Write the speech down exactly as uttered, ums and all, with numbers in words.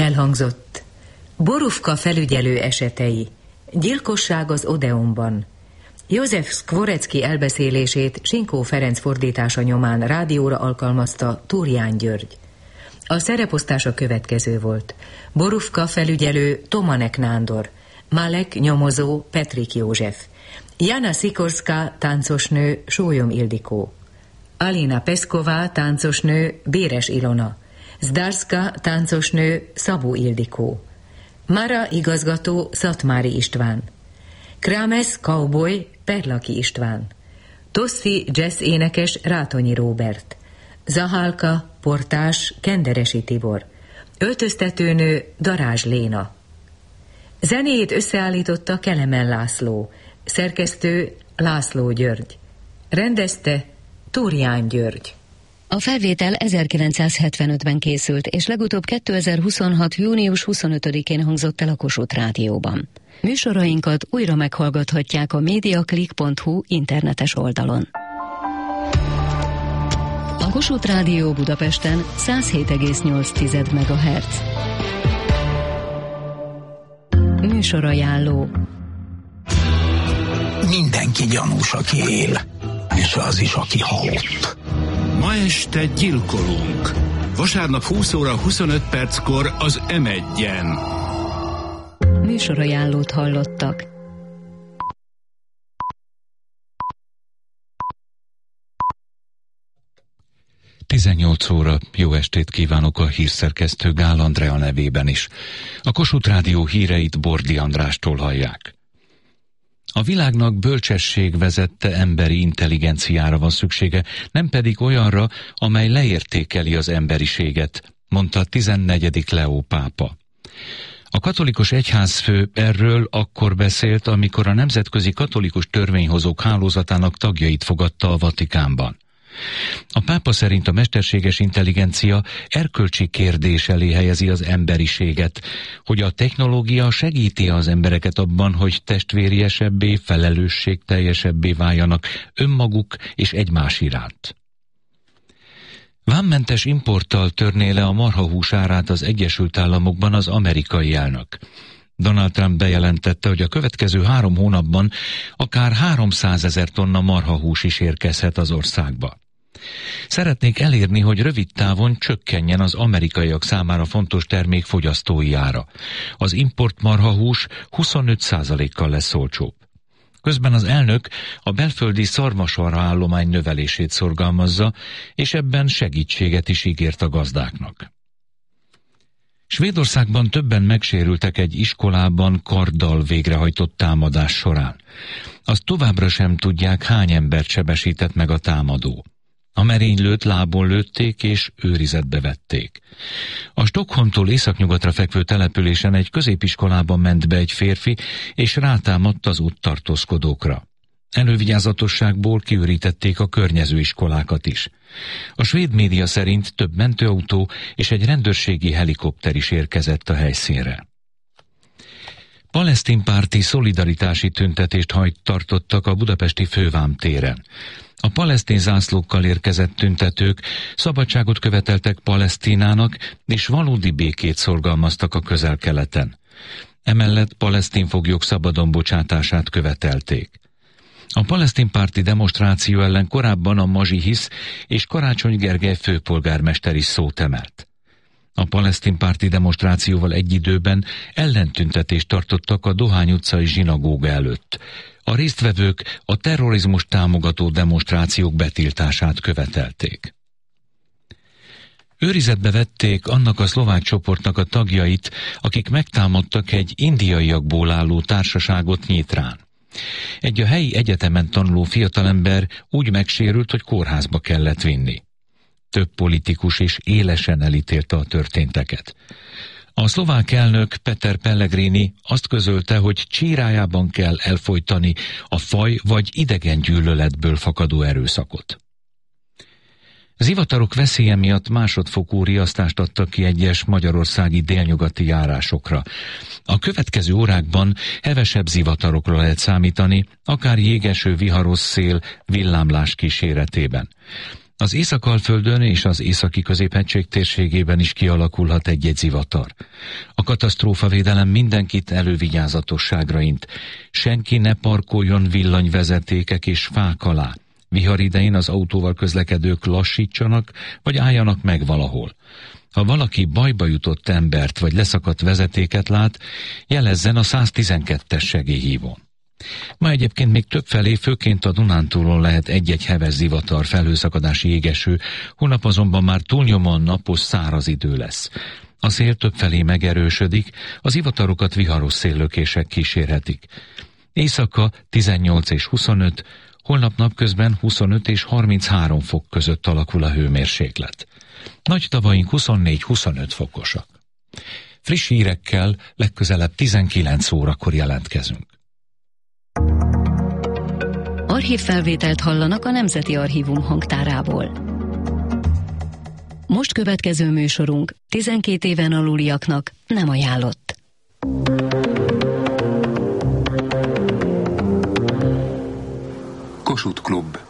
Elhangzott: Borufka felügyelő esetei. Gyilkosság az Odeonban. József Szkvorecki elbeszélését Sinkó Ferenc fordítása nyomán rádióra alkalmazta Túrján György. A szereposztása következő volt: Borufka felügyelő Tomanek Nándor, Malek nyomozó Petrik József, Jana Szikorszka táncosnő Sólyom Ildikó, Alina Peszková táncosnő Béres Ilona, Zdarska táncosnő Szabó Ildikó, Mara igazgató Szatmári István, Krames cowboy Perlaki István, Tosszi jazz énekes Rátonyi Róbert, Zahálka portás Kenderesi Tibor, öltöztetőnő Darázs Léna. Zenéjét összeállította Kelemen László, szerkesztő László György, rendezte Túrján György. A felvétel ezerkilencszázhetvenötben készült, és legutóbb kétezer-huszonhat. június huszonötödikén hangzott el a Kossuth Rádióban. Műsorainkat újra meghallgathatják a mediaclick pont hu internetes oldalon. A Kossuth Rádió Budapesten száz hét egész nyolc megahertz. Műsorajánló. Mindenki gyanús, aki él, és az is, aki halott. Ma este gyilkolunk. Vasárnap húsz óra huszonöt perckor az em egyen. Műsorajánlót hallottak. tizennyolc óra, jó estét kívánok a hírszerkesztő Gál Andrea nevében is. A Kossuth Rádió híreit Bordi Andrástól hallják. A világnak bölcsesség vezette emberi intelligenciára van szüksége, nem pedig olyanra, amely leértékeli az emberiséget, mondta tizennegyedik Leó pápa. A katolikus egyházfő erről akkor beszélt, amikor a Nemzetközi Katolikus Törvényhozók Hálózatának tagjait fogadta a Vatikánban. A pápa szerint a mesterséges intelligencia erkölcsi kérdés elé helyezi az emberiséget, hogy a technológia segíti az embereket abban, hogy testvériesebbé, felelősségteljesebbé váljanak önmaguk és egymás iránt. Vámmentes importtal törné le a marhahús árát az Egyesült Államokban az amerikai elnök. Donald Trump bejelentette, hogy a következő három hónapban akár háromszázezer tonna marhahús is érkezhet az országba. Szeretnék elérni, hogy rövid távon csökkenjen az amerikaiak számára fontos termék fogyasztói ára. Az import marhahús huszonöt százalékkal lesz olcsóbb. Közben az elnök a belföldi szarvasmarha állomány növelését szorgalmazza, és ebben segítséget is ígért a gazdáknak. Svédországban többen megsérültek egy iskolában karddal végrehajtott támadás során. Azt továbbra sem tudják, hány embert sebesített meg a támadó. A merénylőt lábon lőtték és őrizetbe vették. A Stockholmtól északnyugatra fekvő településen egy középiskolában ment be egy férfi, és rátámadt az ott tartózkodókra. Elővigyázatosságból kiürítették a környező iskolákat is. A svéd média szerint több mentőautó és egy rendőrségi helikopter is érkezett a helyszínre. Palesztinpárti szolidaritási tüntetést hajt tartottak a budapesti Fővám téren. A palesztin zászlókkal érkezett tüntetők szabadságot követeltek Palesztinának, és valódi békét szorgalmaztak a Közel-Keleten. Emellett palesztin foglyok szabadon bocsátását követelték. A palesztinpárti demonstráció ellen korábban a Mazsi Hisz és Karácsony Gergely főpolgármester is szót emelt. A palesztinpárti demonstrációval egy időben ellentüntetést tartottak a Dohány utcai zsinagóga előtt. A résztvevők a terrorizmus támogató demonstrációk betiltását követelték. Őrizetbe vették annak a szlovák csoportnak a tagjait, akik megtámadtak egy indiaiakból álló társaságot Nyitrán. Egy a helyi egyetemen tanuló fiatalember úgy megsérült, hogy kórházba kellett vinni. Több politikus is élesen elítélte a történteket. A szlovák elnök Peter Pellegrini azt közölte, hogy csírájában kell elfojtani a faj vagy idegen gyűlöletből fakadó erőszakot. Zivatarok veszélye miatt másodfokú riasztást adtak ki egyes magyarországi délnyugati járásokra. A következő órákban hevesebb zivatarokra lehet számítani, akár jégeső, viharos szél, villámlás kíséretében. Az Észak-Alföldön és az északi középhegység térségében is kialakulhat egy-egy zivatar. A katasztrófavédelem mindenkit elővigyázatosságra int. Senki ne parkoljon villanyvezetékek és fák alá. Vihar idején az autóval közlekedők lassítsanak, vagy álljanak meg valahol. Ha valaki bajba jutott embert vagy leszakadt vezetéket lát, jelezzen a száztizenkettes segélyhívón. Ma egyébként még többfelé, főként a Dunántúlon lehet egy-egy heves zivatar, felhőszakadási jégeső, hónap azonban már túlnyomóan napos, száraz idő lesz. A szél többfelé megerősödik, az zivatarokat viharos széllökések kísérhetik. Éjszaka tizennyolc és huszonöt, holnap napközben huszonöt és harminchárom fok között alakul a hőmérséklet. Nagy tavaink huszonnégy-huszonöt fokosak. Friss hírekkel legközelebb tizenkilenc órakor jelentkezünk. Archívfelvételt hallanak a Nemzeti Archívum hangtárából. Most következő műsorunk tizenkét éven aluliaknak nem ajánlott. Kossuth Klub.